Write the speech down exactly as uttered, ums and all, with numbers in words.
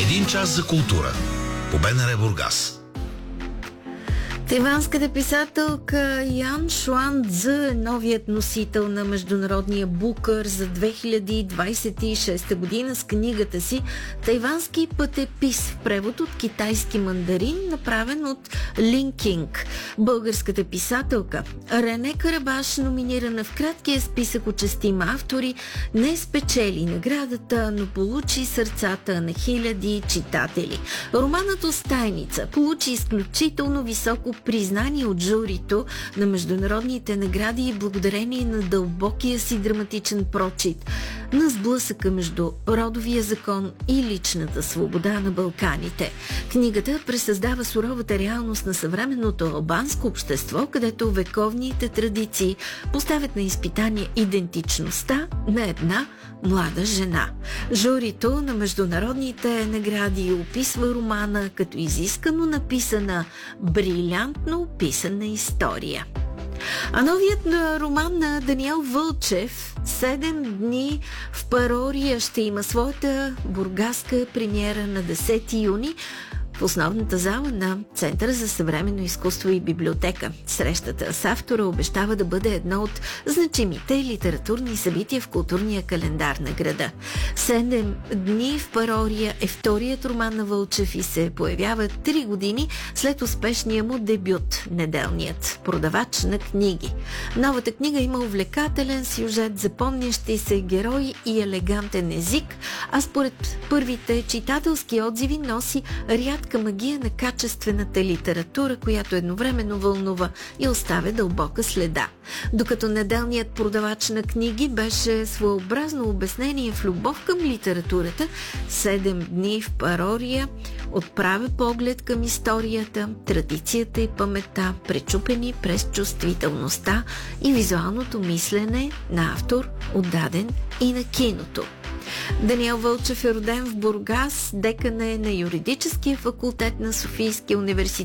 Един час за култура по БНР Бургас. Тайванската писателка Ян Шуан Цзъ е новият носител на международния Букър за две хиляди двадесет и шеста година с книгата си "Тайвански пътепис" в превод от китайски мандарин, направен от Лин Кинг. Българската писателка Рене Карабаш, номинирана в краткия списък от шестима автори, не спечели наградата, но получи сърцата на хиляди читатели. Романът "Остайница" получи изключително високо признание от журито на международните награди и благодарение на дълбокия си драматичен прочит на сблъсъка между родовия закон и личната свобода на Балканите. Книгата пресъздава суровата реалност на съвременното албанско общество, където вековните традиции поставят на изпитание идентичността на една млада жена. Журито на международните награди описва романа като изискано написана, брилянтно описана история. А новият роман на Даниел Вълчев "Седем дни в парория" ще има своята бургаска премиера на десети юни в основната зала на Центъра за съвременно изкуство и библиотека. Срещата с автора обещава да бъде едно от значимите литературни събития в културния календар на града. "Седем дни в парория" е вторият роман на Вълчев и се появява три години след успешния му дебют "Неделният продавач на книги". Новата книга има увлекателен сюжет, запомнящи се герои и елегантен език, а според първите читателски отзиви носи рядка магия на качествената литература, която едновременно вълнува и оставя дълбока следа. Докато "Неделният продавач на книги" беше своеобразно обяснение в любов към литературата, "Седем дни в парория" отправя поглед към историята, традицията и паметта, пречупени през чувствителността и визуалното мислене на автор, отдаден и на киното. Даниел Вълчев е роден в Бургас, декан е на юридическия факултет на Софийския университет